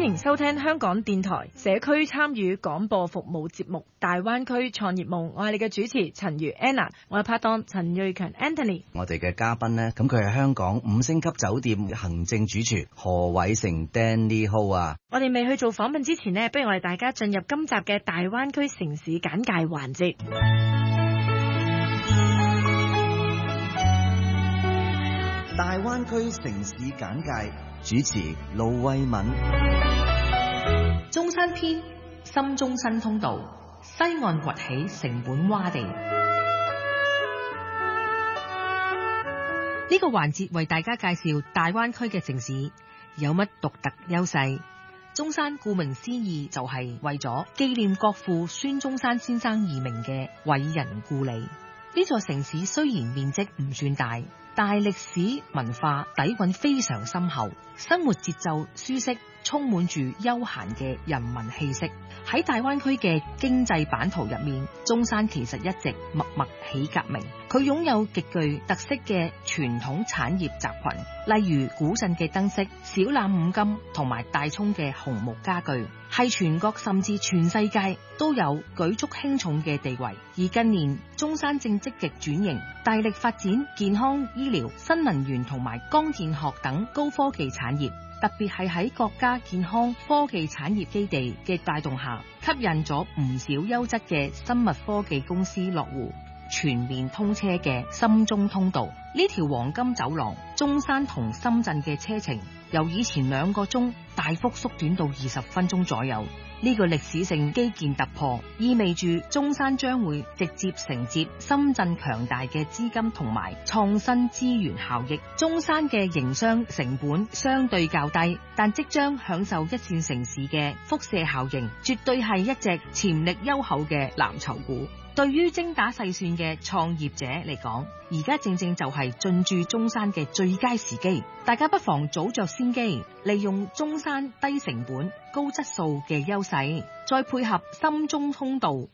歡迎收聽香港電台社區參與廣播服務節目《大灣區創業夢》，我係你嘅主持陳如 Anna， 我係拍檔陳瑞強 Anthony。 我哋嘅嘉賓呢，咁佢係香港5星級酒店行政主廚何偉成 Danny Ho 啊。 我哋未去做訪問之前呢，不如我哋大家進入今集嘅大灣區城市簡介環節。 大灣區城市簡介，主持盧慧敏。 中山篇，深中新通道，西岸崛起成本洼地。呢個環節為大家介紹大灣區嘅城市有乜獨特優勢。中山顧名思義就係為咗紀念國父孫中山先生而名嘅偉人故里。呢座城市雖然面積唔算大，但係歷史文化底蘊非常深厚，生活節奏舒適，充滿住悠閒嘅人民氣息。喺大灣區嘅經濟版圖入面，中山其實一直默默起革命。佢擁有極具特色嘅傳統產業集群，例如古鎮嘅燈飾、小欖五金同埋大涌嘅紅木家具，係全國甚至全世界都有舉足輕重嘅地位。而近年中山正積極轉型，大力發展健康醫療、新能源同埋光電學等高科技產業。特別係喺國家健康科技產業基地嘅帶動下，吸引咗唔少優質嘅生物科技公司落戶。全面通車嘅深中通道，呢條黃金走廊，中山同深圳嘅車程由以前2個鐘大幅縮短到20分鐘左右。呢個歷史性基建突破，意味住中山將會直接承接深圳強大嘅資金同埋創新資源效益。中山嘅營商成本相對較低，但即將享受一線城市嘅輻射效應，絕對係一隻潛力優厚嘅藍籌股。對於精打細算嘅創業者嚟講，而家正正就係進駐中山嘅最佳時機。大家不妨早着先機，利用中山低成本、高質素嘅優勢，再配合深中通道